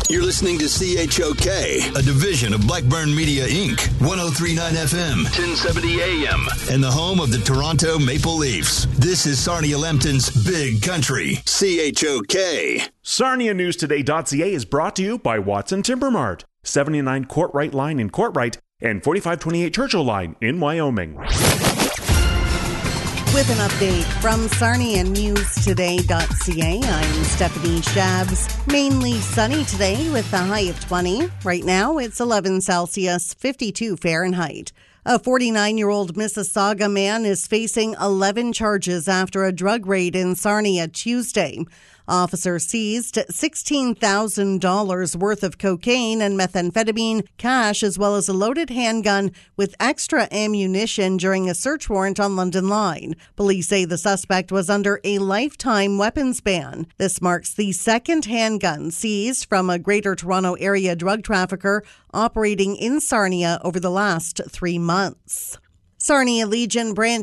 You're listening to CHOK, a division of Blackburn Media Inc., 103.9 FM, 1070 AM, and the home of the Toronto Maple Leafs. This is Sarnia Lambton's Big Country, CHOK. SarniaNewsToday.ca is brought to you by Watson Timber Mart, 79 Courtright Line in Courtright, and 4528 Churchill Line in Wyoming. With an update from SarniaNewsToday.ca, I'm Stephanie Shabs. Mainly sunny today with a high of 20. Right now, it's 11 Celsius, 52 Fahrenheit. A 49-year-old Mississauga man is facing 11 charges after a drug raid in Sarnia Tuesday. Officers seized $16,000 worth of cocaine and methamphetamine, cash, as well as a loaded handgun with extra ammunition during a search warrant on London Line. Police say the suspect was under a lifetime weapons ban. This marks the second handgun seized from a Greater Toronto Area drug trafficker operating in Sarnia over the last 3 months. Sarnia Legion Branch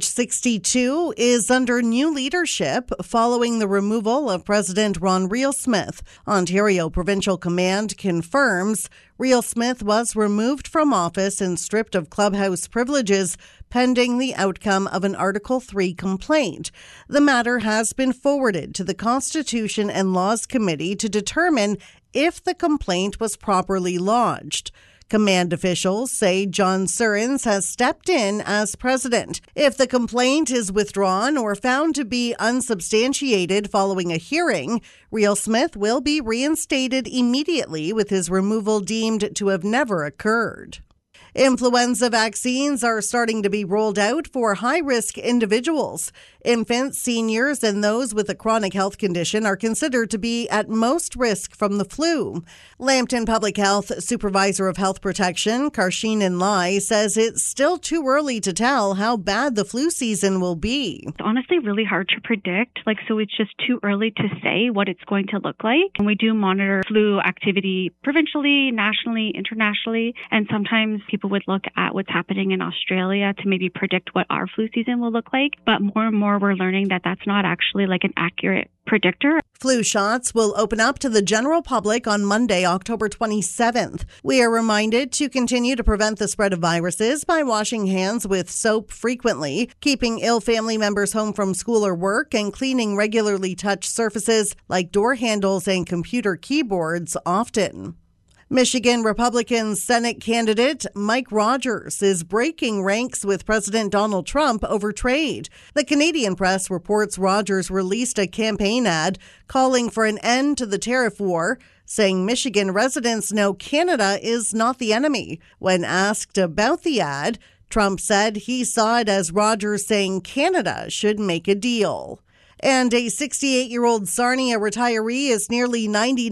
62 is under new leadership following the removal of President Ron Real-Smith. Ontario Provincial Command confirms Real-Smith was removed from office and stripped of clubhouse privileges pending the outcome of an Article 3 complaint. The matter has been forwarded to the Constitution and Laws Committee to determine if the complaint was properly lodged. Command officials say John Surrens has stepped in as president. If the complaint is withdrawn or found to be unsubstantiated following a hearing, Real-Smith will be reinstated immediately, with his removal deemed to have never occurred. Influenza vaccines are starting to be rolled out for high-risk individuals. Infants, seniors, and those with a chronic health condition are considered to be at most risk from the flu. Lambton Public Health Supervisor of Health Protection, Karsheenan Lai, says it's still too early to tell how bad the flu season will be. It's honestly really hard to predict. So it's just too early to say what it's going to look like. And we do monitor flu activity provincially, nationally, internationally, and sometimes people would look at what's happening in Australia to maybe predict what our flu season will look like. But more and more we're learning that that's not actually an accurate predictor. Flu shots will open up to the general public on Monday, October 27th. We are reminded to continue to prevent the spread of viruses by washing hands with soap frequently, keeping ill family members home from school or work, and cleaning regularly touched surfaces like door handles and computer keyboards often. Michigan Republican Senate candidate Mike Rogers is breaking ranks with President Donald Trump over trade. The Canadian press reports Rogers released a campaign ad calling for an end to the tariff war, saying Michigan residents know Canada is not the enemy. When asked about the ad, Trump said he saw it as Rogers saying Canada should make a deal. And a 68-year-old Sarnia retiree is nearly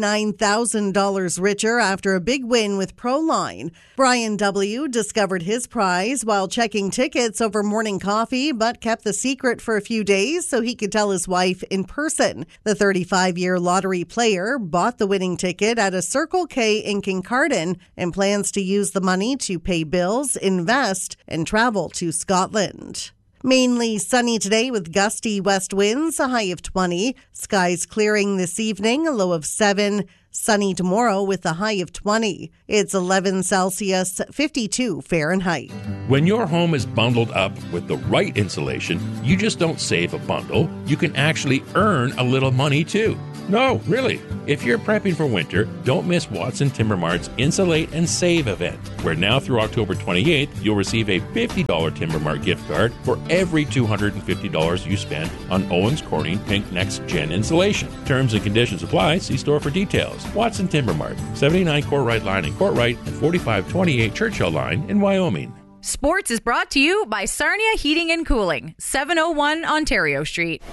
$99,000 richer after a big win with Proline. Brian W. discovered his prize while checking tickets over morning coffee, but kept the secret for a few days so he could tell his wife in person. The 35-year lottery player bought the winning ticket at a Circle K in Kincardine and plans to use the money to pay bills, invest, and travel to Scotland. Mainly sunny today with gusty west winds, a high of 20. Skies clearing this evening, a low of 7. Sunny tomorrow with a high of 20. It's 11 Celsius, 52 Fahrenheit. When your home is bundled up with the right insulation, you just don't save a bundle. You can actually earn a little money too. No, really. If you're prepping for winter, don't miss Watson Timber Mart's Insulate and Save event, where now through October 28th, you'll receive a $50 Timber Mart gift card for every $250 you spend on Owens Corning Pink Next Gen insulation. Terms and conditions apply. See store for details. Watson Timber Mart, 79 Courtright Line in Courtright and 4528 Churchill Line in Wyoming. Sports is brought to you by Sarnia Heating and Cooling, 701 Ontario Street.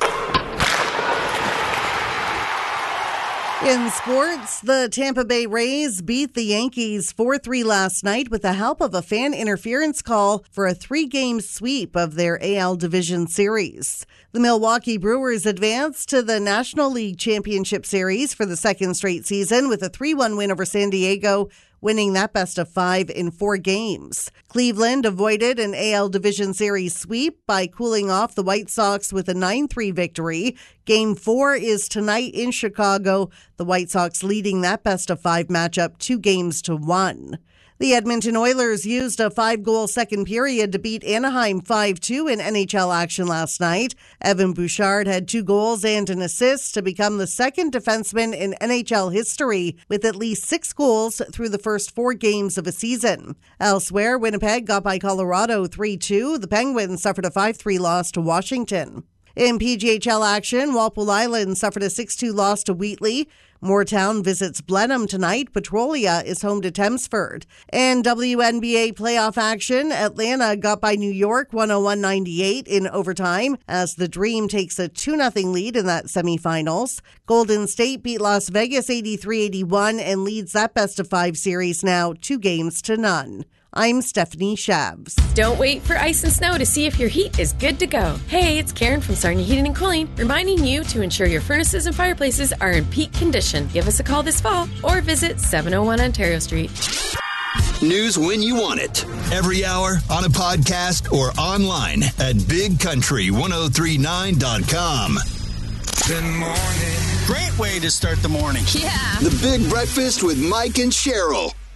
In sports, the Tampa Bay Rays beat the Yankees 4-3 last night with the help of a fan interference call for a 3-game sweep of their AL Division Series. The Milwaukee Brewers advanced to the National League Championship Series for the second straight season with a 3-1 win over San Diego, winning that best-of-5 in 4 games. Cleveland avoided an AL Division Series sweep by cooling off the White Sox with a 9-3 victory. Game 4 is tonight in Chicago, the White Sox leading that best-of-5 matchup 2-1. The Edmonton Oilers used a 5-goal second period to beat Anaheim 5-2 in NHL action last night. Evan Bouchard had 2 goals and an assist to become the second defenseman in NHL history with at least 6 goals through the first 4 games of a season. Elsewhere, Winnipeg got by Colorado 3-2. The Penguins suffered a 5-3 loss to Washington. In PGHL action, Walpole Island suffered a 6-2 loss to Wheatley. Moortown visits Blenheim tonight. Petrolia is home to Thamesford. And WNBA playoff action, Atlanta got by New York 101-98 in overtime as the Dream takes a 2-0 lead in that semifinals. Golden State beat Las Vegas 83-81 and leads that best-of-5 series now 2-0. I'm Stephanie Shabs. Don't wait for ice and snow to see if your heat is good to go. Hey, it's Karen from Sarnia Heating and Cooling, reminding you to ensure your furnaces and fireplaces are in peak condition. Give us a call this fall or visit 701 Ontario Street. News when you want it. Every hour, on a podcast, or online at BigCountry1039.com. Good morning. Great way to start the morning. Yeah. The Big Breakfast with Mike and Cheryl.